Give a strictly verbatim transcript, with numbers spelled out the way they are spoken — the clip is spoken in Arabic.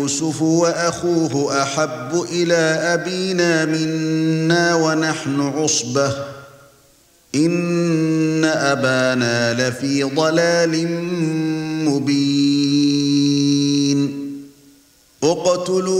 يوسف وأخوه أحب إلى أبينا منا ونحن عصبة إن أبانا لفي ضلال مبين اقتلوا